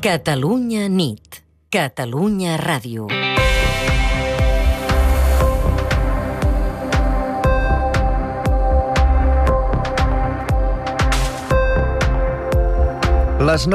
Catalunya nit. Catalunya Ràdio. Les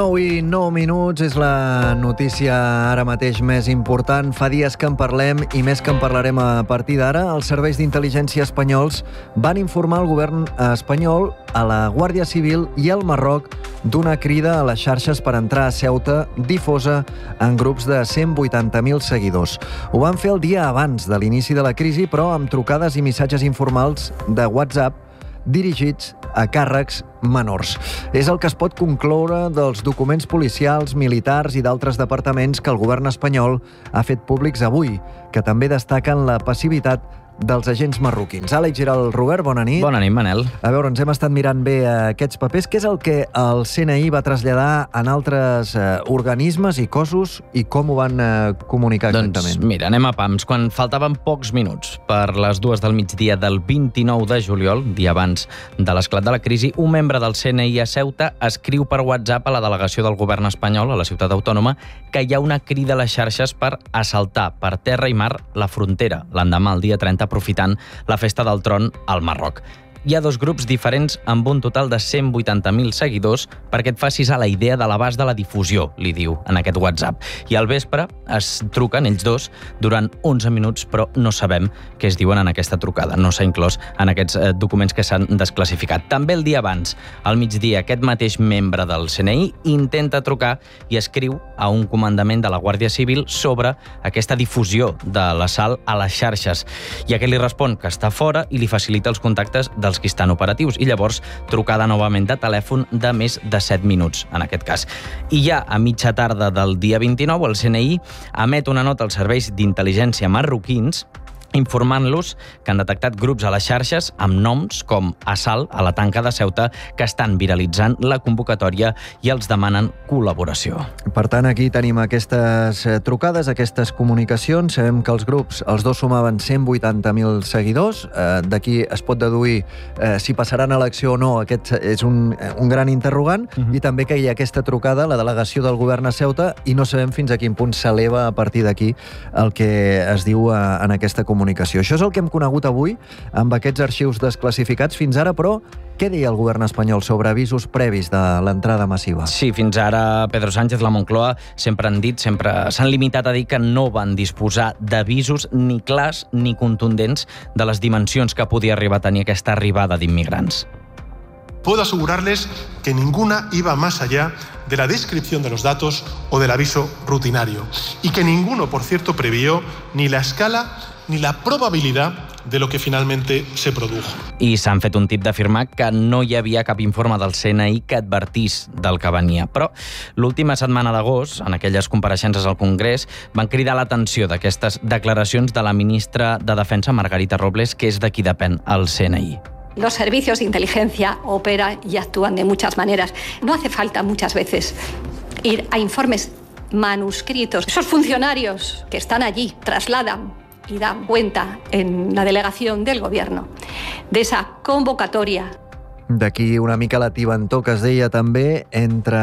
9:09 és la notícia ara mateix més important. Fa dies que en parlem i més que en parlarem a partir d'ara. Els serveis d'intel·ligència espanyols van informar el govern espanyol, a la Guàrdia Civil i al Marroc d'una crida a les xarxes per entrar a Ceuta difosa en grups de 180.000 seguidors. Ho van fer el dia abans de l'inici de la crisi, però amb trucades i missatges informals de WhatsApp dirigits a càrrecs menors. És el que es pot concloure dels documents policials, militars i d'altres departaments que el govern espanyol ha fet públics avui, que també destaquen la passivitat dels agents marroquins. Àlex Giral, Robert, bona nit. Bona nit, Manel. A veure, ens hem estat mirant bé aquests papers. Què és el que el CNI va traslladar en altres organismes i cossos i com ho van comunicar exactament? Doncs mira, anem a pams. Quan faltaven pocs minuts per les 2 del migdia del 29 de juliol, dia abans de l'esclat de la crisi, un membre del CNI a Ceuta escriu per WhatsApp a la delegació del govern espanyol a la ciutat autònoma que hi ha una crida a les xarxes per assaltar per terra i mar la frontera, l'endemà, el dia 30, aprofitant la festa del tron al Marroc. Hi ha 2 grups diferents amb un total de 180.000 seguidors perquè et facis a la idea de l'abast de la difusió, li diu en aquest WhatsApp. I al vespre es truquen ells dos durant 11 minuts, però no sabem què es diuen en aquesta trucada. No s'ha inclòs en aquests documents que s'han desclassificat. També el dia abans, al migdia, aquest mateix membre del CNI intenta trucar i escriu a un comandament de la Guàrdia Civil sobre aquesta difusió de l'assalt a les xarxes. I aquest li respon que està fora i li facilita els contactes dels que estan operatius, i llavors trucada novament de telèfon de més de 7 minuts, en aquest cas. I ja a mitja tarda del dia 29, el CNI emet una nota als serveis d'intel·ligència marroquins informant-los que han detectat grups a les xarxes amb noms com Assalt a la tanca de Ceuta que estan viralitzant la convocatòria i els demanen col·laboració. Per tant, aquí tenim aquestes trucades, aquestes comunicacions. Sabem que els grups, els dos sumaven 180.000 seguidors. D'aquí es pot deduir si passaran a l'acció o no. Aquest és un gran interrogant. I també que hi ha aquesta trucada a la delegació del govern a Ceuta i no sabem fins a quin punt s'eleva a partir d'aquí el que es diu en aquesta comunicació. Això és el que hem conegut avui amb aquests arxius desclassificats. Fins ara, però, què deia el govern espanyol sobre avisos previs de l'entrada massiva? Sí, fins ara Pedro Sánchez, la Moncloa, sempre s'han limitat a dir que no van disposar d'avisos ni clars ni contundents de les dimensions que podia arribar a tenir aquesta arribada d'immigrants. Puedo asegurarles que ninguna iba más allá de la descripción de los datos o del aviso rutinario y que ninguno, por cierto, previó ni la escala ni la probabilidad de lo que finalmente se produjo. I s'han fet un tip d'afirmar que no hi havia cap informe del CNI que advertís del que venia. Però l'última setmana d'agost, en aquelles compareixences al Congrés, van cridar l'atenció d'aquestes declaracions de la ministra de Defensa, Margarita Robles, que és de qui depèn el CNI. Los servicios de inteligencia operan y actúan de muchas maneras. No hace falta muchas veces ir a informes manuscritos. Esos funcionarios que están allí trasladan y dan cuenta en la delegación del gobierno de esa convocatoria. D'aquí una mica la tibantor que es deia també entre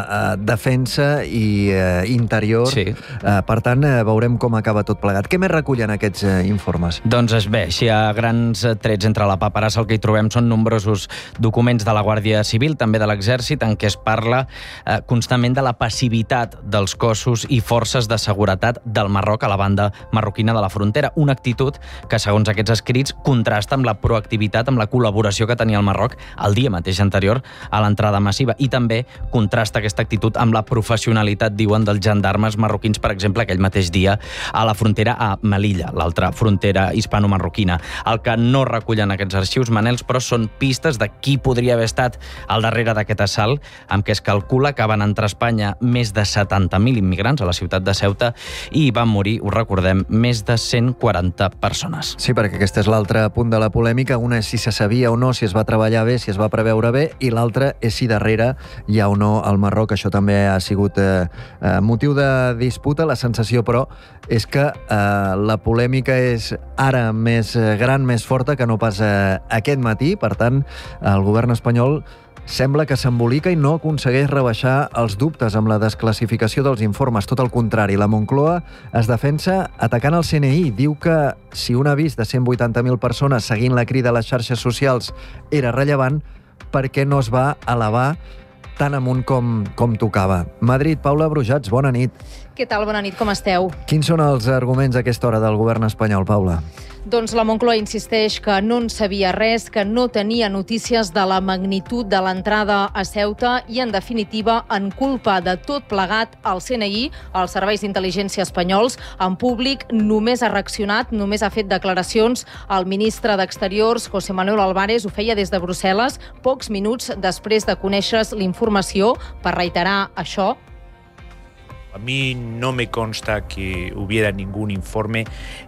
defensa i interior. Sí. Per tant, veurem com acaba tot plegat. Què més recullen aquests informes? Doncs bé, si a grans trets entre la paperassa el que hi trobem són nombrosos documents de la Guàrdia Civil, també de l'Exèrcit, en què es parla constantment de la passivitat dels cossos i forces de seguretat del Marroc a la banda marroquina de la frontera. Una actitud que, segons aquests escrits, contrasta amb la proactivitat, amb la col·laboració que tenia el Marroc el dia mateix anterior a l'entrada massiva. I també contrasta aquesta actitud amb la professionalitat, diuen, dels gendarmes marroquins, per exemple, aquell mateix dia a la frontera a Melilla, l'altra frontera hispano-marroquina. El que no recullen aquests arxius, Manels, però són pistes de qui podria haver estat al darrere d'aquest assalt, amb què es calcula que van entrar a Espanya més de 70.000 immigrants a la ciutat de Ceuta i van morir, ho recordem, més de 140 persones. Sí, perquè aquest és l'altre punt de la polèmica. Una és si se sabia o no, si es va treballar bé, si es va preveure bé, i l'altre és si darrere hi ha o no al Marroc. Això també ha sigut motiu de disputa. La sensació, però, és que la polèmica és ara més gran, més forta que no pas aquest matí. Per tant, el govern espanyol sembla que s'embolica i no aconsegueix rebaixar els dubtes amb la desclassificació dels informes. Tot el contrari, la Moncloa es defensa atacant el CNI. Diu que si un avís de 180.000 persones seguint la crida a les xarxes socials era rellevant, per què no es va elevar tan amunt com tocava? Madrid, Paula Brujats, bona nit. Què tal? Bona nit, com esteu? Quins són els arguments a aquesta hora del govern espanyol, Paula? Doncs la Moncloa insisteix que no en sabia res, que no tenia notícies de la magnitud de l'entrada a Ceuta i, en definitiva, en culpa de tot plegat, el CNI, els serveis d'intel·ligència espanyols, en públic només ha reaccionat, només ha fet declaracions. El ministre d'Exteriors, José Manuel Álvarez, ho feia des de Brussel·les, pocs minuts després de conèixer l'informació per reiterar això. A mí no me consta que hubiera ningún informe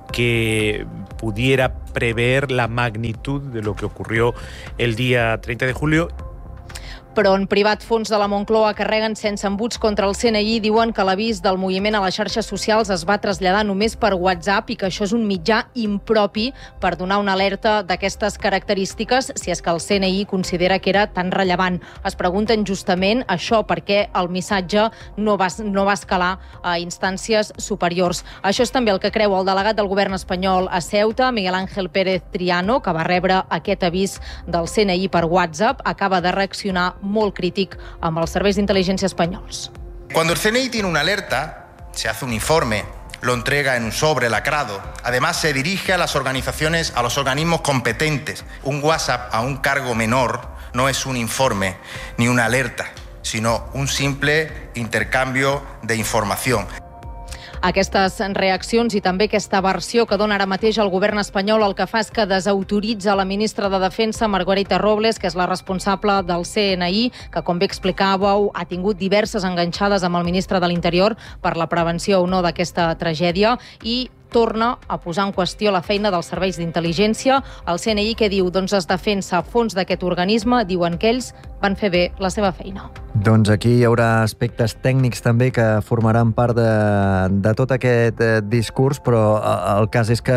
que pudiera prever la magnitud de lo que ocurrió el día 30 de julio. Però en privat fons de la Moncloa carreguen sense embuts contra el CNI, diuen que l'avís del moviment a les xarxes socials es va traslladar només per WhatsApp i que això és un mitjà impropi per donar una alerta d'aquestes característiques si és que el CNI considera que era tan rellevant. Es pregunten justament això, per què el missatge no va escalar a instàncies superiors. Això és també el que creu el delegat del govern espanyol a Ceuta, Miguel Ángel Pérez Triano, que va rebre aquest avís del CNI per WhatsApp, acaba de reaccionar molt crític amb els serveis d'intel·ligència espanyols. Cuando el CNI tiene una alerta, se hace un informe, lo entrega en un sobre lacrado. Además, se dirige a las organizaciones, a los organismos competentes. Un WhatsApp a un cargo menor no es un informe ni una alerta, sino un simple intercambio de información. Aquestes reaccions i també aquesta versió que dona ara mateix el govern espanyol el que fa és que desautoritza la ministra de Defensa, Margarita Robles, que és la responsable del CNI, que, com bé explicàveu, ha tingut diverses enganxades amb el ministre de l'Interior per la prevenció o no d'aquesta tragèdia i torna a posar en qüestió la feina dels serveis d'intel·ligència. El CNI, que diu, doncs es defensa a fons d'aquest organisme, diuen que ells van fer bé la seva feina. Doncs aquí hi haurà aspectes tècnics també que formaran part de tot aquest discurs, però el cas és que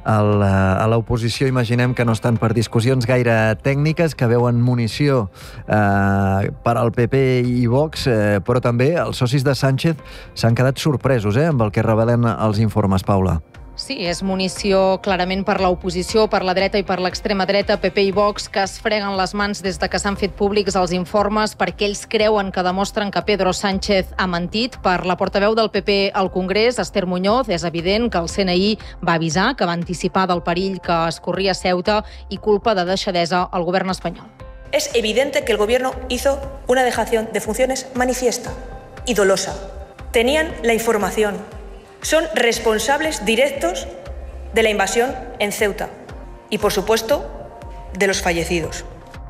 a l'oposició imaginem que no estan per discussions gaire tècniques, que veuen munició per al PP i Vox, però també els socis de Sánchez s'han quedat sorpresos amb el que revelen els informes, Paula. Sí, és munició clarament per l'oposició, per la dreta i per l'extrema dreta, PP i Vox, que es freguen les mans des de que s'han fet públics els informes perquè ells creuen que demostren que Pedro Sánchez ha mentit. Per la portaveu del PP al Congrés, Esther Muñoz, és evident que el CNI va avisar, que va anticipar del perill que es corria a Ceuta i culpa de deixadesa al govern espanyol. Es evidente que el gobierno hizo una dejación de funciones manifiesta y dolosa. Tenían la información. Son responsables directos de la invasión en Ceuta y, por supuesto, de los fallecidos.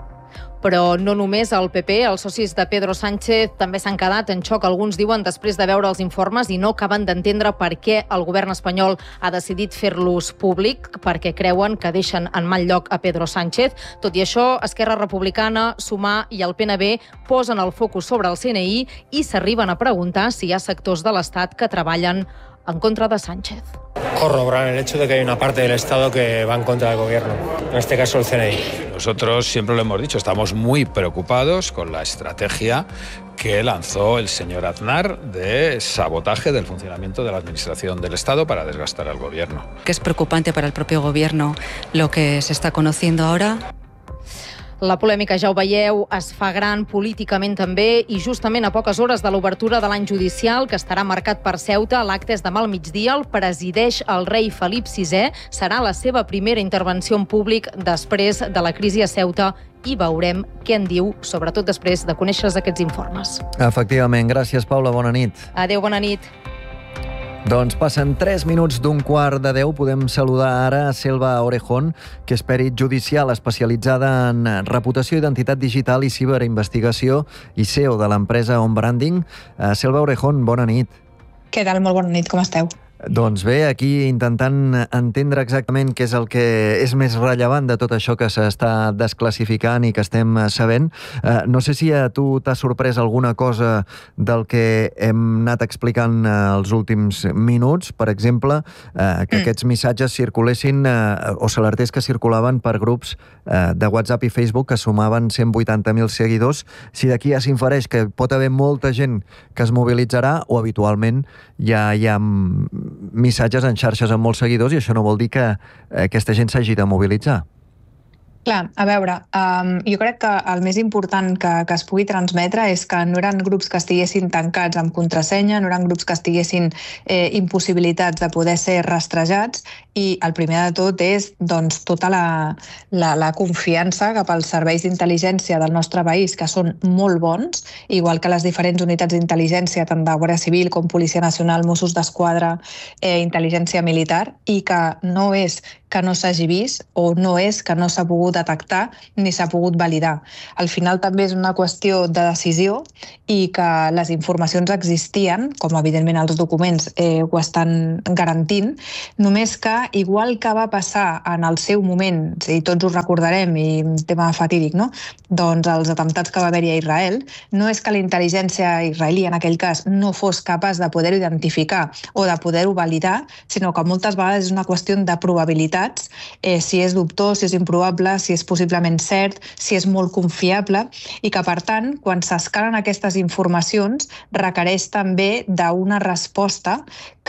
Però no només el PP, els socis de Pedro Sánchez també s'han quedat en xoc, alguns diuen, després de veure els informes i no acaben d'entendre per què el govern espanyol ha decidit fer-los públic, perquè creuen que deixen en mal lloc a Pedro Sánchez. Tot i això, Esquerra Republicana, Sumar i el PNB posen el focus sobre el CNI i s'arriben a preguntar si hi ha sectors de l'Estat que treballen en contra de Sánchez. Corroborar el hecho de que hay una parte del Estado que va en contra del gobierno, en este caso el CNI. Nosotros siempre lo hemos dicho, estamos muy preocupados con la estrategia que lanzó el señor Aznar de sabotaje del funcionamiento de la Administración del Estado para desgastar al gobierno. Que es preocupante para el propio gobierno lo que se está conociendo ahora. La polèmica, ja ho veieu, es fa gran políticament també i justament a poques hores de l'obertura de l'any judicial, que estarà marcat per Ceuta, l'acte és demà al migdia, el presideix el rei Felip VI. Serà la seva primera intervenció en públic després de la crisi a Ceuta i veurem què en diu, sobretot després de conèixer aquests informes. Efectivament. Gràcies, Paula. Bona nit. Adéu, bona nit. Doncs passen 3 minuts d'11:45. Podem saludar ara a Selva Orejón, que és perit judicial especialitzada en reputació, identitat digital i ciberinvestigació i CEO de l'empresa On Branding. Selva Orejón, bona nit. Què tal? Molt bona nit, com esteu? Doncs bé, aquí intentant entendre exactament què és el que és més rellevant de tot això que s'està desclassificant i que estem sabent. No sé si a tu t'ha sorprès alguna cosa del que hem anat explicant els últims minuts, per exemple, que aquests missatges circulessin o s'alertés que circulaven per grups de WhatsApp i Facebook que sumaven 180.000 seguidors. Si d'aquí ja s'infereix que pot haver molta gent que es mobilitzarà o habitualment ja hi ha missatges en xarxes amb molts seguidors i això no vol dir que aquesta gent s'hagi de mobilitzar. Clar, a veure, jo crec que el més important que es pugui transmetre és que no eren grups que estiguessin tancats amb contrasenya, no eren grups que estiguessin impossibilitats de poder ser rastrejats, i el primer de tot és doncs, tota la confiança cap als serveis d'intel·ligència del nostre país, que són molt bons, igual que les diferents unitats d'intel·ligència, tant de Guàrdia Civil com Policia Nacional, Mossos d'Esquadra, intel·ligència militar, i que no és que no s'hagi vist o no és que no s'ha pogut detectar ni s'ha pogut validar. Al final també és una qüestió de decisió i que les informacions existien, com evidentment els documents ho estan garantint, només que, igual que va passar en el seu moment, i tots ho recordarem, i un tema fatídic, no? Doncs els atemptats que va haver-hi a Israel, no és que la intel·ligència israelí en aquell cas no fos capaç de poder-ho identificar o de poder-ho validar, sinó que moltes vegades és una qüestió de probabilitat, si és dubtós, si és improbable, si és possiblement cert, si és molt confiable, i que, per tant, quan s'escalen aquestes informacions, requereix també d'una resposta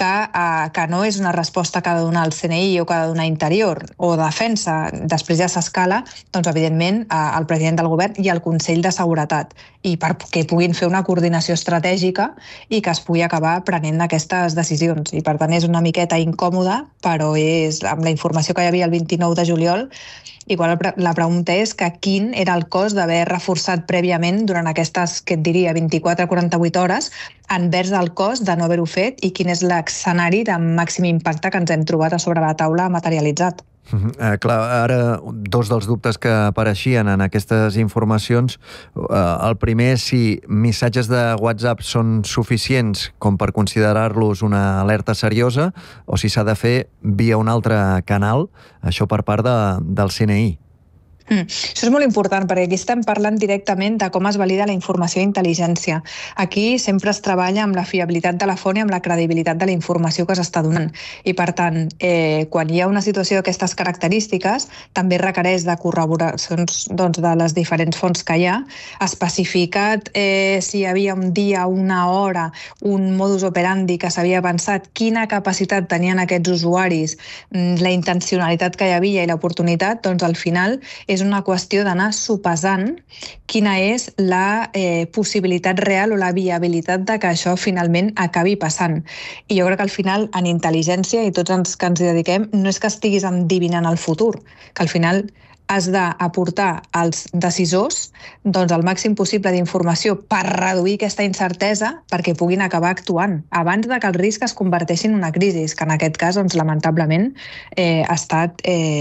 que no és una resposta que ha de donar el CNI o que ha de donar Interior o Defensa. Després ja s'escala, doncs, evidentment, al president del govern i al Consell de Seguretat, i perquè puguin fer una coordinació estratègica i que es pugui acabar prenent aquestes decisions. I, per tant, és una miqueta incòmode, però és amb la informació que hi havia el 29 de juliol, igual la pregunta és que quin era el cost d'haver reforçat prèviament durant aquestes, que et diria, 24-48 hores, envers el cost de no haver-ho fet, i quin és l'escenari de màxim impacte que ens hem trobat a sobre la taula materialitzat. Clar, ara dos dels dubtes que apareixien en aquestes informacions, el primer és si missatges de WhatsApp són suficients com per considerar-los una alerta seriosa o si s'ha de fer via un altre canal, això per part del CNI. Això és molt important, perquè aquí estem parlant directament de com es valida la informació d'intel·ligència. Aquí sempre es treballa amb la fiabilitat de la font i amb la credibilitat de la informació que s'està donant. I, per tant, quan hi ha una situació d'aquestes característiques, també requereix de corroboracions de les diferents fonts que hi ha, especificat si hi havia un dia, una hora, un modus operandi que s'havia pensat, quina capacitat tenien aquests usuaris, la intencionalitat que hi havia i l'oportunitat, doncs al final és una qüestió d'anar sopesant quina és la possibilitat real o la viabilitat de que això finalment acabi passant. I jo crec que al final, en intel·ligència, i tots els que ens hi dediquem, no és que estiguis endivinant el futur, que al final has d'aportar als decisors el màxim possible d'informació per reduir aquesta incertesa perquè puguin acabar actuant abans de que el risc es converteixi en una crisi, que en aquest cas, lamentablement, ha estat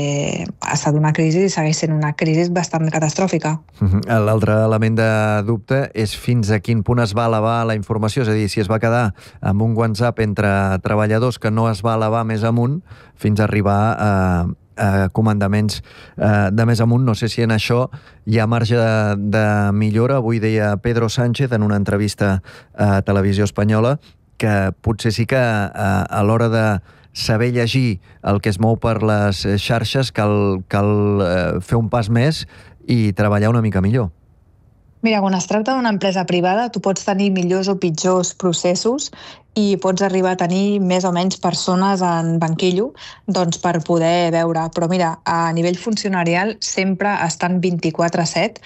una crisi i segueix sent una crisi bastant catastròfica. L'altre element de dubte és fins a quin punt es va elevar la informació, és a dir, si es va quedar amb un WhatsApp entre treballadors que no es va elevar més amunt fins a arribar a comandaments de més amunt. No sé si en això hi ha marge de millora. Avui deia Pedro Sánchez en una entrevista a Televisió Espanyola que potser sí que a l'hora de saber llegir el que es mou per les xarxes cal fer un pas més i treballar una mica millor. Mira, quan es tracta d'una empresa privada, tu pots tenir millors o pitjors processos i pots arribar a tenir més o menys persones en banquillo per poder veure. Però mira, a nivell funcionarial sempre estan 24/7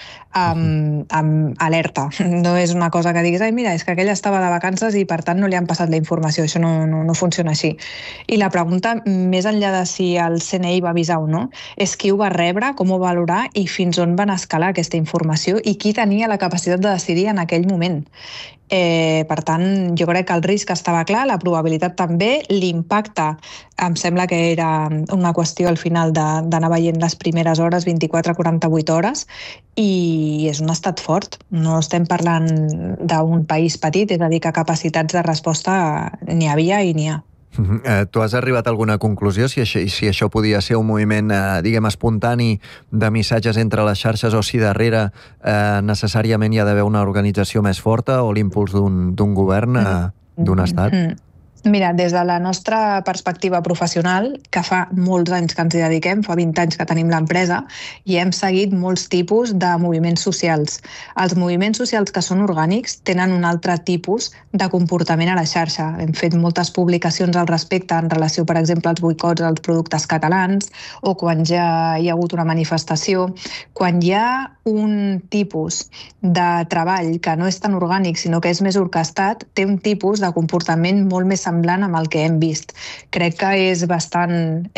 amb alerta. No és una cosa que diguis, mira, és que aquella estava de vacances i per tant no li han passat la informació. Això no funciona així. I la pregunta, més enllà de si el CNI va avisar o no, és qui ho va rebre, com ho va valorar i fins on van escalar aquesta informació i qui tenia la capacitat de decidir en aquell moment. Per tant, jo crec que el risc estava clar, la probabilitat també, l'impacte em sembla que era una qüestió al final d'anar veient les primeres hores, 24-48 hores, i és un estat fort. No estem parlant d'un país petit, és a dir, que capacitats de resposta n'hi havia i n'hi ha. Tu has arribat a alguna conclusió si això podia ser un moviment, diguem, espontani de missatges entre les xarxes o si darrere necessàriament hi ha d'haver una organització més forta o l'impuls d'un govern, d'un estat? Mira, des de la nostra perspectiva professional, que fa molts anys que ens hi dediquem, fa 20 anys que tenim l'empresa, i hem seguit molts tipus de moviments socials. Els moviments socials que són orgànics tenen un altre tipus de comportament a la xarxa. Hem fet moltes publicacions al respecte en relació, per exemple, als boicots als productes catalans, o quan ja hi ha hagut una manifestació. Quan hi ha un tipus de treball que no és tan orgànic, sinó que és més orquestat, té un tipus de comportament molt més semblant amb el que hem vist. Crec que és bastant...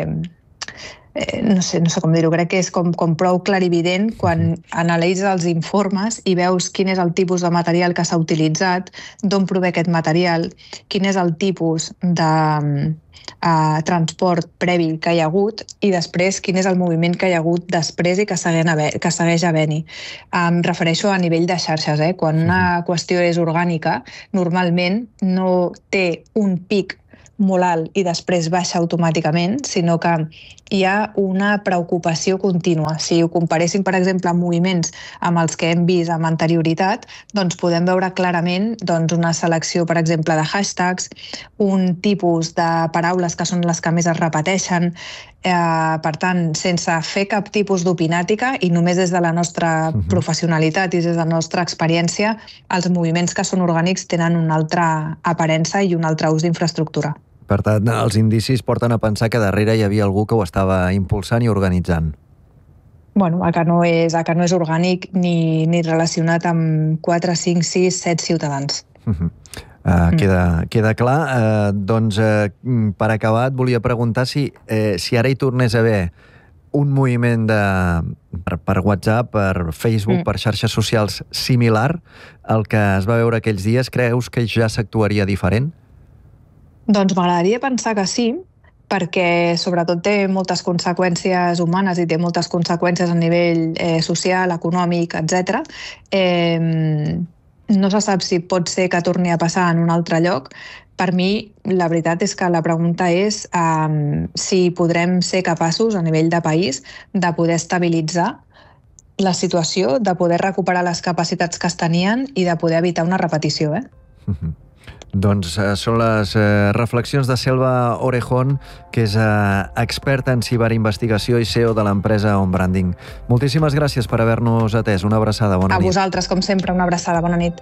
no sé com dir-ho, crec que és com prou clarivident quan analitzes els informes i veus quin és el tipus de material que s'ha utilitzat, d'on prové aquest material, quin és el tipus de transport previ que hi ha hagut i després quin és el moviment que hi ha hagut després i que segueix havent-hi. Em refereixo a nivell de xarxes. Quan una qüestió és orgànica, normalment no té un pic molt alt i després baixa automàticament, sinó que hi ha una preocupació contínua. Si ho comparéssim, per exemple, amb moviments amb els que hem vist amb anterioritat, doncs podem veure clarament una selecció, per exemple, de hashtags, un tipus de paraules que són les que més es repeteixen, per tant, sense fer cap tipus d'opinàtica i només des de la nostra professionalitat i des de la nostra experiència, els moviments que són orgànics tenen una altra aparença i un altre ús d'infraestructura. Per tant, els indicis porten a pensar que darrere hi havia algú que ho estava impulsant i organitzant. Bueno, que no és orgànic ni relacionat amb 4, 5, 6, 7 ciutadans. Queda clar. Doncs, per acabar, et volia preguntar si ara hi tornés a haver un moviment per WhatsApp, per Facebook, per xarxes socials similar al que es va veure aquells dies, creus que ja s'actuaria diferent? Doncs m'agradaria pensar que sí, perquè sobretot té moltes conseqüències humanes i té moltes conseqüències a nivell social, econòmic, etc. No se sap si pot ser que torni a passar en un altre lloc. Per mi, la veritat és que la pregunta és si podrem ser capaços, a nivell de país, de poder estabilitzar la situació, de poder recuperar les capacitats que es tenien i de poder evitar una repetició. Doncs són les reflexions de Selva Orejón, que és experta en ciberinvestigació i CEO de l'empresa On Branding. Moltíssimes gràcies per haver-nos atès. Una abraçada, bona nit. A vosaltres, com sempre, una abraçada, bona nit.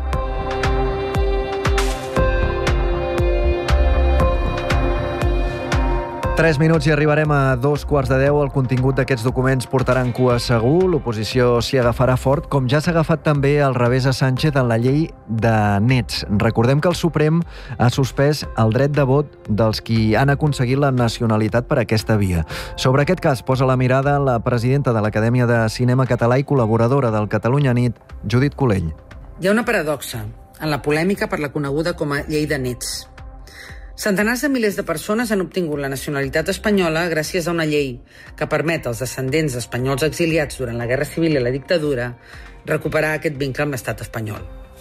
Tres minuts i arribarem a 2:15. El contingut d'aquests documents portarà en cua segur. L'oposició s'hi agafarà fort, com ja s'ha agafat també al revés a Sánchez en la llei de nets. Recordem que el Suprem ha suspès el dret de vot dels qui han aconseguit la nacionalitat per aquesta via. Sobre aquest cas posa la mirada la presidenta de l'Acadèmia de Cinema Català i col·laboradora del Catalunya Nit, Judit Colell. Hi ha una paradoxa en la polèmica per la coneguda com a llei de nets. Centenars de milers de persones han obtingut la nacionalitat espanyola gràcies a una llei que permet als descendents d'espanyols exiliats durant la Guerra Civil i la dictadura recuperar aquest vincle amb l'estat espanyol.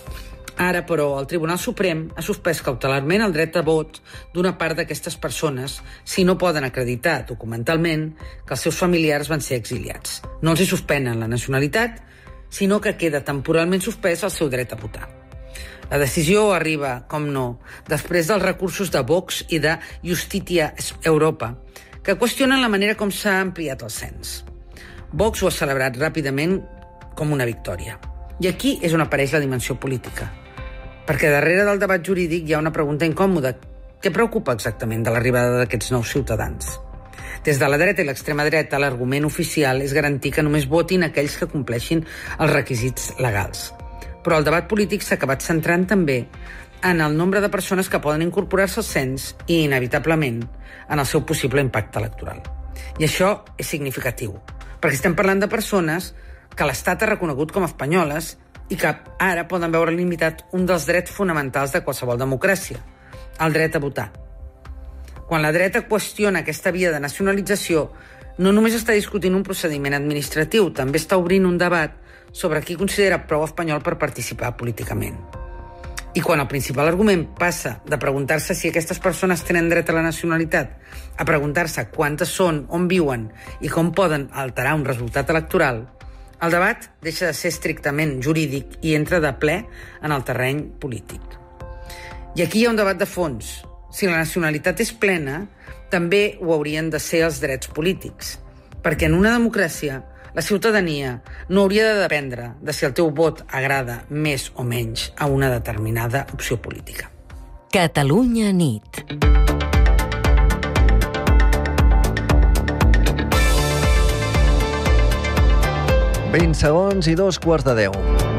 Ara, però, el Tribunal Suprem ha suspès cautelarment el dret de vot d'una part d'aquestes persones si no poden acreditar documentalment que els seus familiars van ser exiliats. No els hi suspenen la nacionalitat, sinó que queda temporalment suspès el seu dret a votar. La decisió arriba, com no, després dels recursos de Vox i de Justitia Europa, que qüestionen la manera com s'ha ampliat el cens. Vox ho ha celebrat ràpidament com una victòria. I aquí és on apareix la dimensió política. Perquè darrere del debat jurídic hi ha una pregunta incòmoda. Què preocupa exactament de l'arribada d'aquests nous ciutadans? Des de la dreta i l'extrema dreta, l'argument oficial és garantir que només votin aquells que compleixin els requisits legals. Però el debat polític s'ha acabat centrant també en el nombre de persones que poden incorporar-se al cens i, inevitablement, en el seu possible impacte electoral. I això és significatiu, perquè estem parlant de persones que l'Estat ha reconegut com a espanyoles i que ara poden veure limitat un dels drets fonamentals de qualsevol democràcia, el dret a votar. Quan la dreta qüestiona aquesta via de nacionalització, no només està discutint un procediment administratiu, també està obrint un debat sobre qui considera prou espanyol per participar políticament. I quan el principal argument passa de preguntar-se si aquestes persones tenen dret a la nacionalitat a preguntar-se quantes són, on viuen i com poden alterar un resultat electoral, el debat deixa de ser estrictament jurídic i entra de ple en el terreny polític. I aquí hi ha un debat de fons. Si la nacionalitat és plena, també ho haurien de ser els drets polítics. Perquè en una democràcia la ciutadania no hauria de dependre de si el teu vot agrada més o menys a una determinada opció política. Catalunya nit. «20 segons i 2:15.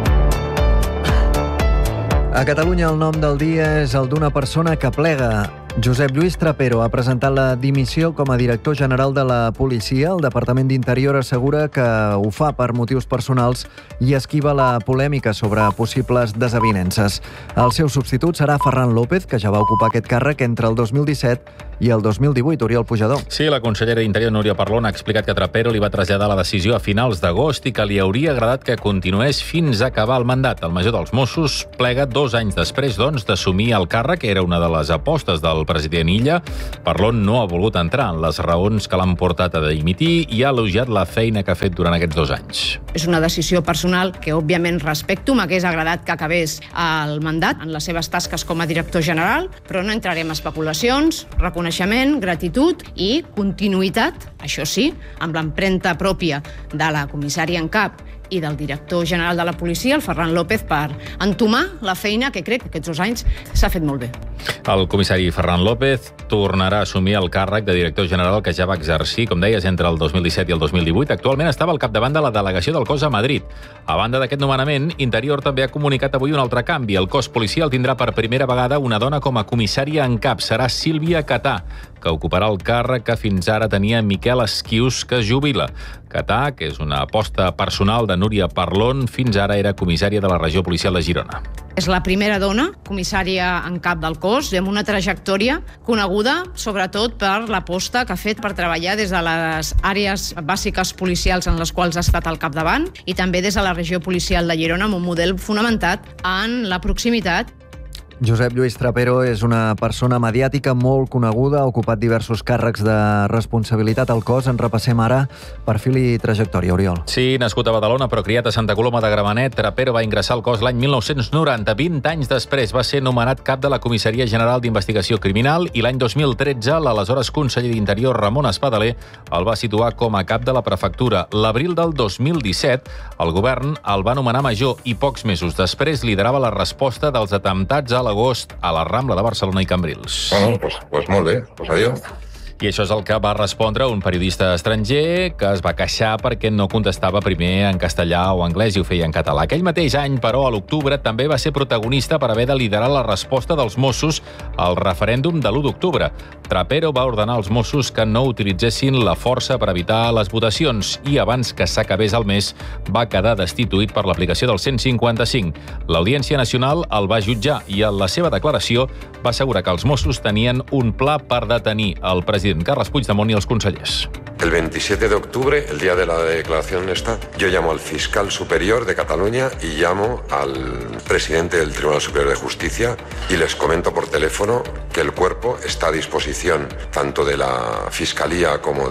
A Catalunya el nom del dia és el d'una persona que plega. Josep Lluís Trapero ha presentat la dimissió com a director general de la policia. El Departament d'Interior assegura que ho fa per motius personals i esquiva la polèmica sobre possibles desavinences. El seu substitut serà Ferran López, que ja va ocupar aquest càrrec entre el 2017 i el 2018. Oriol Pujador. Sí, la consellera d'Interior, Núria Parlon, ha explicat que Trapero li va traslladar la decisió a finals d'agost i que li hauria agradat que continués fins a acabar el mandat. El major dels Mossos plega 2 anys després, doncs, d'assumir el càrrec. Era una de les apostes del president Illa. Parlon no ha volgut entrar en les raons que l'han portat a dimitir i ha elogiat la feina que ha fet durant aquests 2 anys. És una decisió personal que, òbviament, respecto. M'hagués agradat que acabés el mandat en les seves tasques com a director general, però no entrarem a especulacions, reconeixement, gratitud i continuïtat, això sí, amb l'empremta pròpia de la comissària en cap i del director general de la policia, el Ferran López, per entomar la feina que crec que aquests 2 anys s'ha fet molt bé. El comissari Ferran López tornarà a assumir el càrrec de director general que ja va exercir, com deies, entre el 2017 i el 2018. Actualment estava al capdavant de la delegació del cos a Madrid. A banda d'aquest nomenament, Interior també ha comunicat avui un altre canvi. El cos policial tindrà per primera vegada una dona com a comissària en cap. Serà Sílvia Catà, que ocuparà el càrrec que fins ara tenia Miquel Esquius, que es jubila. Catà, que és una aposta personal de Núria Parlon, fins ara era comissària de la regió policial de Girona. És la primera dona comissària en cap del cos, amb una trajectòria coneguda sobretot per l'aposta que ha fet per treballar des de les àrees bàsiques policials en les quals ha estat al capdavant i també des de la regió policial de Girona amb un model fonamentat en la proximitat. Josep Lluís Trapero és una persona mediàtica molt coneguda, ha ocupat diversos càrrecs de responsabilitat al cos. En repassem ara perfil i trajectòria, Oriol. Sí, nascut a Badalona però criat a Santa Coloma de Gramenet, Trapero va ingressar al cos l'any 1990. 20 anys després va ser nomenat cap de la Comissaria General d'Investigació Criminal i l'any 2013 l'aleshores conseller d'Interior Ramon Espadaler el va situar com a cap de la prefectura. L'abril del 2017 el govern el va nomenar major i pocs mesos després liderava la resposta dels atemptats a l'agost a la Rambla de Barcelona i Cambrils. Bueno, pues molt bé, pues adiós. I això és el que va respondre un periodista estranger que es va queixar perquè no contestava primer en castellà o anglès i ho feia en català. Aquell mateix any, però, a l'octubre, també va ser protagonista per haver de liderar la resposta dels Mossos al referèndum de l'1 d'octubre. Trapero va ordenar als Mossos que no utilitzessin la força per evitar les votacions i abans que s'acabés el mes va quedar destituït per l'aplicació del 155. L'Audiència Nacional el va jutjar i en la seva declaració va assegurar que els Mossos tenien un pla per detenir el president Carles Puigdemont i els consellers. El 27 de octubre, el día de la declaración esta, yo llamo al fiscal superior de Cataluña y llamo al presidente del Tribunal Superior de Justicia y les comento por teléfono que el cuerpo está a disposición tanto de la Fiscalía como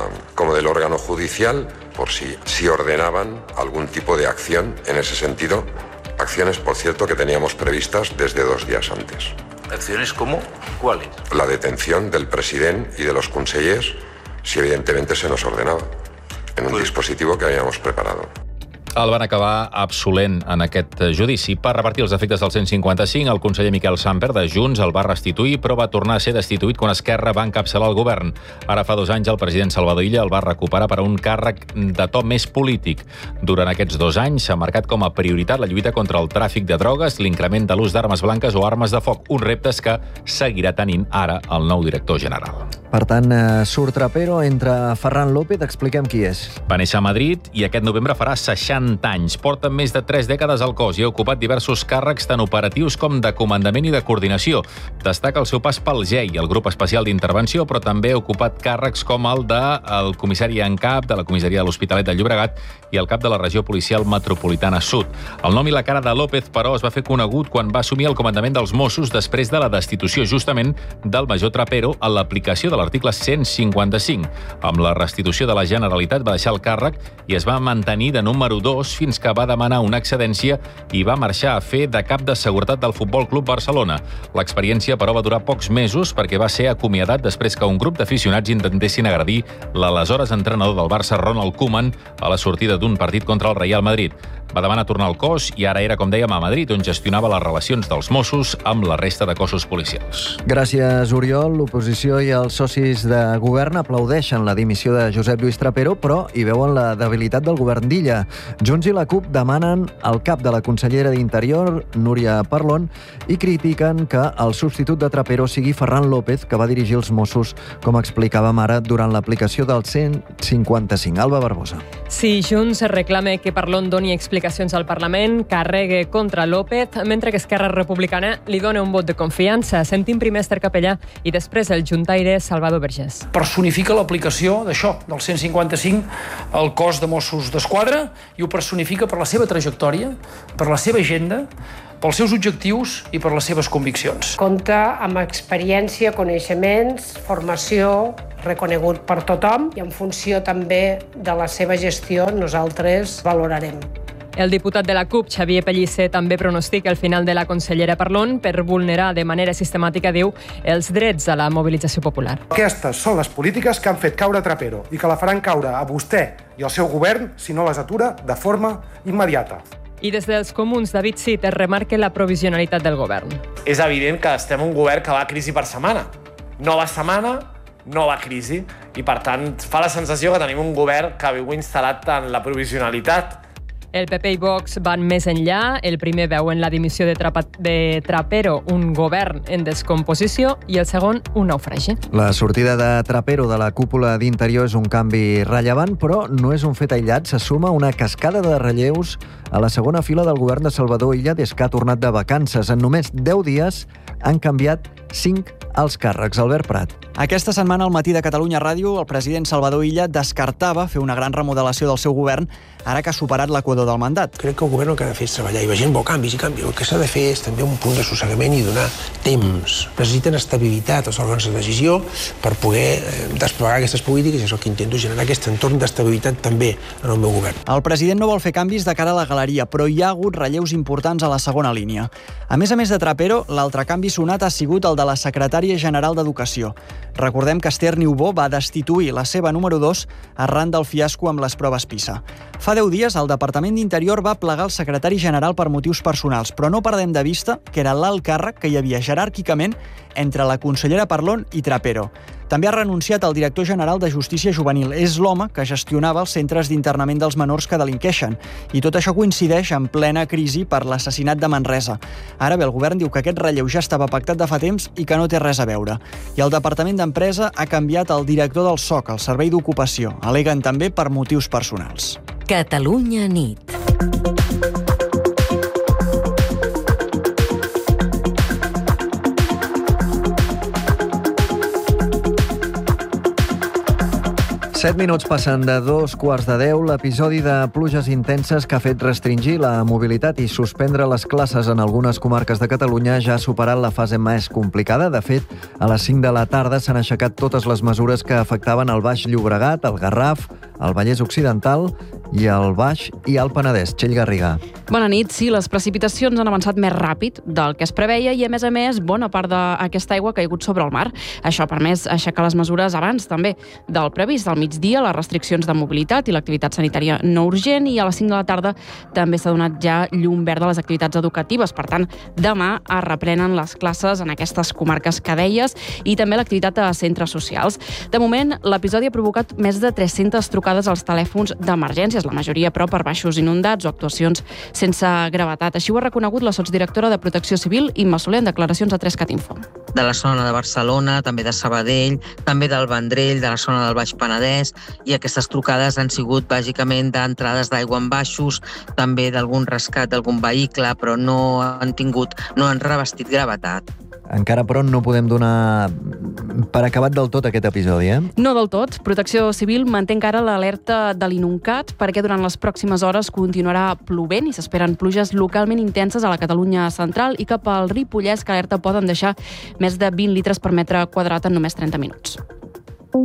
del órgano judicial por si ordenaban algún tipo de acción en ese sentido. Acciones, por cierto, que teníamos previstas desde 2 días antes. ¿Acciones como? ¿Cuáles? La detención del presidente y de los consellers, si evidentemente se nos ordenaba, en un dispositivo que habíamos preparado. El van acabar absolent en aquest judici. Per repartir els efectes del 155, el conseller Miquel Samper de Junts el va restituir, però va tornar a ser destituït quan Esquerra va encapçalar el govern. Ara fa 2 anys el president Salvador Illa el va recuperar per a un càrrec de to més polític. Durant aquests 2 anys s'ha marcat com a prioritat la lluita contra el tràfic de drogues, l'increment de l'ús d'armes blanques o armes de foc, uns reptes que seguirà tenint ara el nou director general. Per tant, surt Trapero, entre Ferran López, expliquem qui és. Va néixer a Madrid i aquest novembre farà 60 anys. Porta més de 3 dècades al cos i ha ocupat diversos càrrecs tant operatius com de comandament i de coordinació. Destaca el seu pas pel GEI, el grup especial d'intervenció, però també ha ocupat càrrecs com el del comissari en cap de la comissaria de l'Hospitalet de Llobregat i el cap de la regió policial metropolitana sud. El nom i la cara de López, però, es va fer conegut quan va assumir el comandament dels Mossos després de la destitució justament del major Trapero en l'aplicació de l'article 155. Amb la restitució de la Generalitat va deixar el càrrec i es va mantenir de número 2 fins que va demanar una excedència i va marxar a fer de cap de seguretat del Futbol Club Barcelona. L'experiència, però, va durar pocs mesos perquè va ser acomiadat després que un grup d'aficionats intentessin agredir l'aleshores entrenador del Barça, Ronald Koeman, a la sortida d'un partit contra el Real Madrid. Va demanar tornar al cos i ara era, com dèiem, a Madrid, on gestionava les relacions dels Mossos amb la resta de cossos policials. Gràcies, Oriol. L'oposició i els socis de govern aplaudeixen la dimissió de Josep Lluís Trapero, però hi veuen la debilitat del govern d'Illa. Junts i la CUP demanen el cap de la consellera d'Interior, Núria Parlon, i critiquen que el substitut de Trapero sigui Ferran López, que va dirigir els Mossos, com explicàvem ara, durant l'aplicació del 155. Alba Barbosa. Si Junts reclama que Parlon doni explicacions al Parlament, carregue contra López, mentre que Esquerra Republicana li dona un vot de confiança. Sentim primer Esther Capellà i després el juntaire Salvador Vergés. Personifica l'aplicació d'això, del 155, al cos de Mossos d'Esquadra, i ho personifica per la seva trajectòria, per la seva agenda, pels seus objectius i per les seves conviccions. Compta amb experiència, coneixements, formació, reconegut per tothom, i en funció també de la seva gestió nosaltres valorarem. El diputat de la CUP, Xavier Pellicer, també pronostica el final de la consellera Parlon per vulnerar de manera sistemàtica, diu, els drets a la mobilització popular. Aquestes són les polítiques que han fet caure Trapero i que la faran caure a vostè i al seu govern si no les atura de forma immediata. I des dels comuns, David Cid es remarca la provisionalitat del govern. És evident que estem en un govern que va a crisi per setmana. Nova setmana, nova crisi. I, per tant, fa la sensació que tenim un govern que viu instal·lat en la provisionalitat. El PP i Vox van més enllà. El primer veu en la dimissió de Trapero un govern en descomposició i el segon un naufragi. La sortida de Trapero de la cúpula d'Interior és un canvi rellevant, però no és un fet aïllat. Se suma una cascada de relleus a la segona fila del govern de Salvador Illa des que ha tornat de vacances. En només 10 dies han canviat 5 alts càrrecs. Albert Prat. Aquesta setmana, al Matí de Catalunya Ràdio, el president Salvador Illa descartava fer una gran remodelació del seu govern ara que ha superat l'equador del mandat. Crec que el govern el que ha de fer és treballar i la gent vol canvis i canvis. El que s'ha de fer és també un punt de sossegament i donar temps. Necessiten estabilitat els òrgans de decisió per poder desplegar aquestes polítiques, i és el que intento, generar aquest entorn d'estabilitat també en el meu govern. El president no vol fer canvis de cara a la galeria, però hi ha hagut relleus importants a la segona línia. A més de Trapero, l'altre canvi sonat ha sigut el de la secretària general d'Educació. Recordem que Esther Niubó va destituir la seva número 2 arran del fiasco amb les proves PISA. Fa 10 dies, el Departament d'Interior va plegar el secretari general per motius personals, però no perdem de vista que era l'alt càrrec que hi havia jeràrquicament entre la consellera Parlon i Trapero. També ha renunciat el director general de Justícia Juvenil. És l'home que gestionava els centres d'internament dels menors que delinqueixen. I tot això coincideix en plena crisi per l'assassinat de Manresa. Ara bé, el govern diu que aquest relleu ja estava pactat de fa temps i que no té res a veure. I el Departament d'Empresa ha canviat el director del SOC, el Servei d'Ocupació. Aleguen també per motius personals. Catalunya nit. Set minuts passen de 2:15. L'episodi de pluges intenses que ha fet restringir la mobilitat i suspendre les classes en algunes comarques de Catalunya ja ha superat la fase més complicada. De fet, a les 5 de la tarda s'han aixecat totes les mesures que afectaven el Baix Llobregat, el Garraf, el Vallès Occidental i el Baix i el Penedès. Txell Garriga. Bona nit. Sí, les precipitacions han avançat més ràpid del que es preveia i, a més, bona part d'aquesta aigua ha caigut sobre el mar. Això ha permès aixecar les mesures abans també del previst. Al migdia, les restriccions de mobilitat i l'activitat sanitària no urgent, i a les 5 de la tarda també s'ha donat ja llum verda a les activitats educatives. Per tant, demà es reprenen les classes en aquestes comarques que deies i també l'activitat a centres socials. De moment, l'episodi ha provocat més de 300 trucades als telèfons d'emergències, la majoria, però, per baixos inundats o actuacions sense gravetat. Així ho ha reconegut la sotsdirectora de Protecció Civil, Imma Soler, en declaracions a 3CAT Info. de la zona de Barcelona, també de Sabadell, també del Vendrell, de la zona del Baix Penedès, i aquestes trucades han sigut bàsicament d'entrades d'aigua en baixos, també d'algun rescat d'algun vehicle, però no han revestit gravetat. Encara, però, no podem donar per acabat del tot aquest episodi, eh? No del tot. Protecció Civil manté encara l'alerta de l'Inuncat perquè durant les pròximes hores continuarà plovent i s'esperen pluges localment intenses a la Catalunya central i cap al Ripollès, que alerta poden deixar més de 20 litres per metre quadrat en només 30 minuts.